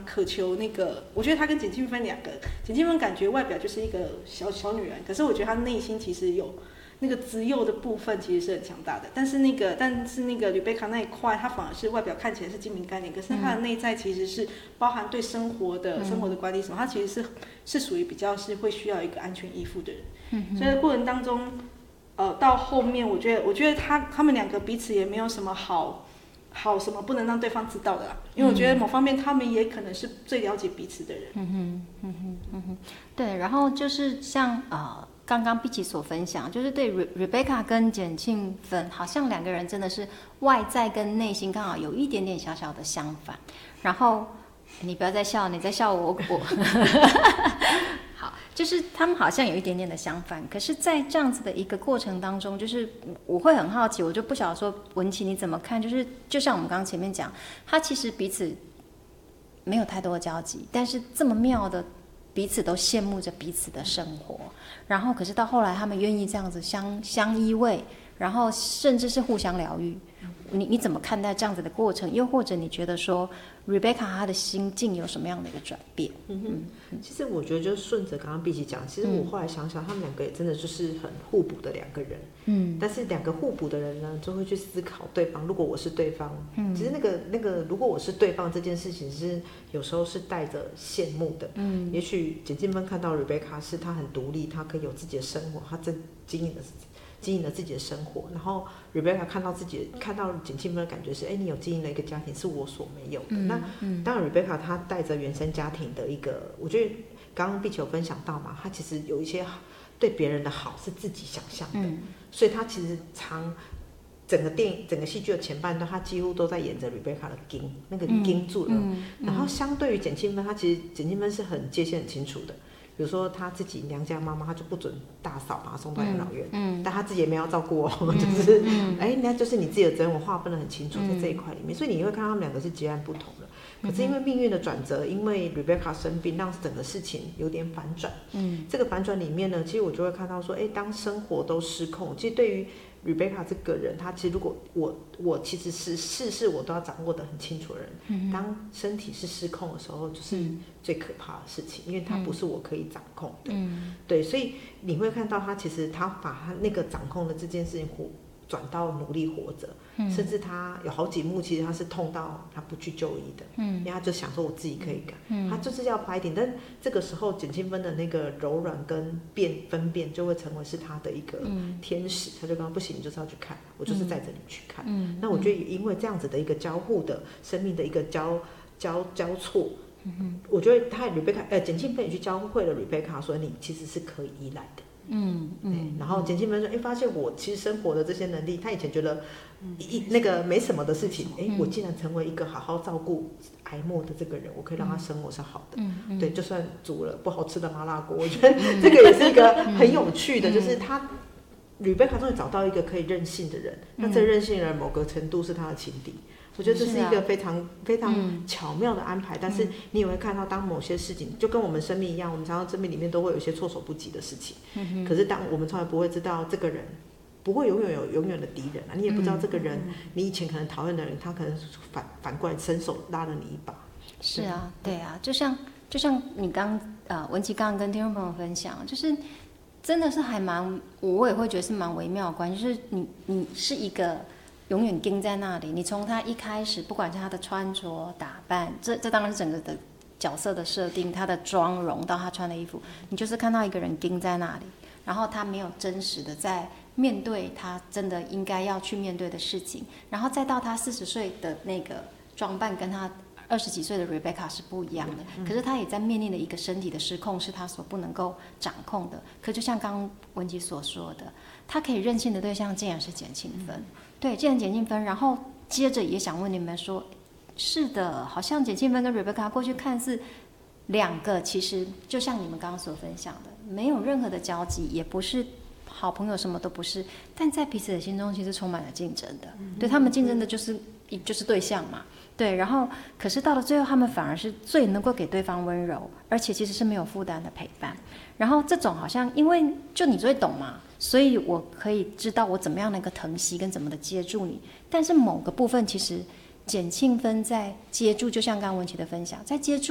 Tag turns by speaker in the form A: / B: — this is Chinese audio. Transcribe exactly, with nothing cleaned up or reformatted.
A: 渴求那个，我觉得他跟简庆芬两个，简庆芬感觉外表就是一个小小女人，可是我觉得她内心其实有那个自幼的部分其实是很强大的，但是那个但是那个吕贝卡那一块，她反而是外表看起来是精明干练，可是她的内在其实是包含对生活的、嗯、生活的管理什么，她其实是是属于比较是会需要一个安全依附的人，嗯、所以在过程当中，呃，到后面我觉得我觉得他他们两个彼此也没有什么好。好什么不能让对方知道的啦，因为我觉得某方面他们也可能是最了解彼此的人。
B: 嗯哼，嗯哼，嗯哼，对。然后就是像呃刚刚碧琪所分享，就是对 Rebecca 跟简庆芬，好像两个人真的是外在跟内心刚好有一点点小小的相反。然后你不要再笑，你在笑我我。好，就是他们好像有一点点的相反，可是在这样子的一个过程当中，就是我会很好奇，我就不晓得说文琪你怎么看，就是就像我们刚刚前面讲，他其实彼此没有太多的交集，但是这么妙的彼此都羡慕着彼此的生活，然后可是到后来他们愿意这样子相相依偎，然后甚至是互相疗愈，你你怎么看待这样子的过程？又或者你觉得说 Rebecca 她的心境有什么样的一个转变？
C: 嗯哼，嗯其实我觉得就顺着刚刚碧琪讲，其实我后来想想，他们两个也真的就是很互补的两个人。嗯，但是两个互补的人呢，就会去思考对方。如果我是对方，嗯，其实那个那个，如果我是对方这件事情是有时候是带着羡慕的。嗯，也许简静芬看到 Rebecca 是她很独立，她可以有自己的生活，她正经营的经营了自己的生活，然后 Rebecca 看到自己看到简庆芬的感觉是，哎，你有经营了一个家庭，是我所没有的。嗯、那、嗯、当然 Rebecca 她带着原生家庭的一个，我觉得刚刚碧琪有分享到嘛，她其实有一些对别人的好是自己想象的，嗯、所以她其实常整个电影整个戏剧的前半段，她几乎都在演着 Rebecca 的盯那个盯住了。嗯嗯、然后相对于简庆芬，她其实简庆芬是很界限很清楚的。比如说他自己娘家妈妈，他就不准大嫂把他送到养老院，嗯嗯、但他自己也没有照顾我，嗯、就是，哎、嗯，那就是你自己的责任，我划分得很清楚，在这一块里面，所以你会看到他们两个是截然不同的。可是因为命运的转折，因为 Rebecca 生病，让整个事情有点反转。嗯，这个反转里面呢，其实我就会看到说，哎，当生活都失控，其实对于Rebecca 这个人，他其实如果我我其实是事事我都要掌握得很清楚的人，嗯、当身体是失控的时候，就是最可怕的事情，因为它不是我可以掌控的。嗯、对，所以你会看到他其实他把他那个掌控的这件事情活转到努力活着，嗯、甚至他有好几幕其实他是痛到他不去就医的，嗯、因为他就想说我自己可以改，嗯、他就是要拍点，但这个时候简庆芬的那个柔软跟辨分辨就会成为是他的一个天使，嗯、他就刚刚不行，你就是要去看，我就是载着你去看。嗯、那我觉得也因为这样子的一个交互的生命的一个交交交错，嗯、我觉得他 Rebecca 呃简庆芬也去教会了 Rebecca 说你其实是可以依赖的。嗯嗯，然后简庆芬说：“哎，发现我其实生活的这些能力，他以前觉得一那个没什么的事情，哎，我竟然成为一个好好照顾癌末的这个人，我可以让他生活是好的。嗯、对，就算煮了不好吃的麻辣锅，我觉得这个也是一个很有趣的，就是他 Rebecca 终于找到一个可以任性的人，那这个任性的人某个程度是他的情敌。”我觉得这是一个非常、啊、非常巧妙的安排，嗯、但是你也会看到，当某些事情就跟我们生命一样，我们常常生命里面都会有一些措手不及的事情。嗯、可是当我们从来不会知道这个人不会永远有永远的敌人啊，你也不知道这个人，嗯、你以前可能讨厌的人，他可能反反过来伸手拉了你一把。
B: 是啊，对啊，就像就像你刚呃文琪刚刚跟听众朋友分享，就是真的是还蛮，我也会觉得是蛮微妙的关系，就是你你是一个。永远盯在那里，你从他一开始，不管是他的穿着打扮，这这当然是整个的角色的设定，他的妆容到他穿的衣服，你就是看到一个人盯在那里，然后他没有真实的在面对他真的应该要去面对的事情，然后再到他四十岁的那个装扮跟他二十几岁的 Rebecca 是不一样的，嗯、可是他也在面临的一个身体的失控是他所不能够掌控的。可就像刚刚文琪所说的，他可以任性的对象竟然是简庆芬。嗯对，既然简庆芬，然后接着也想问你们说，是的，好像简庆芬跟 Rebecca 过去看似两个，其实就像你们刚刚所分享的，没有任何的交集，也不是好朋友，什么都不是，但在彼此的心中其实充满了竞争的。嗯、对他们竞争的就是就是对象嘛，对，然后可是到了最后，他们反而是最能够给对方温柔，而且其实是没有负担的陪伴。然后这种好像因为就你最懂嘛。所以我可以知道我怎么样的一个疼惜跟怎么的接住你，但是某个部分其实简庆芬在接住，就像刚刚文琪的分享，在接住